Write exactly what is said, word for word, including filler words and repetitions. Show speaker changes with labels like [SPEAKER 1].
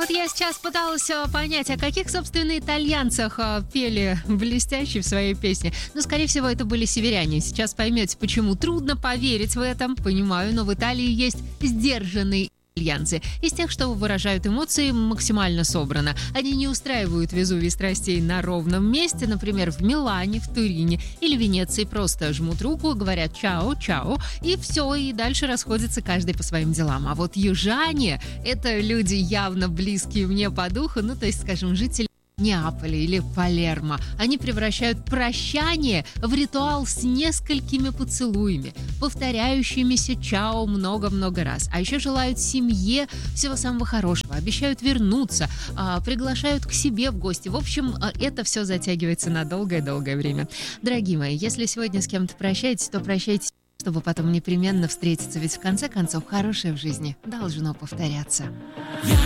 [SPEAKER 1] Вот я сейчас пыталась а, понять, о каких, собственно, итальянцах а, пели блестяще в своей песне. Ну, скорее всего, это были северяне. Сейчас поймете, почему. Трудно поверить в этом, понимаю, но в Италии есть сдержанные итальянцы. Из тех, что выражают эмоции максимально собрано. Они не устраивают Везувий страстей на ровном месте, например, в Милане, в Турине или Венеции. Просто жмут руку, говорят «чао, чао», и все, и дальше расходятся каждый по своим делам. А вот южане — это люди явно близкие мне по духу, ну, то есть, скажем, жители Неаполя или Палермо. Они превращают прощание в ритуал с несколькими поцелуями, повторяющимися чао много-много раз. А еще желают семье всего самого хорошего, обещают вернуться, приглашают к себе в гости. В общем, это все затягивается на долгое-долгое время. Дорогие мои, если сегодня с кем-то прощаетесь, то прощайтесь, чтобы потом непременно встретиться, ведь в конце концов хорошее в жизни должно повторяться.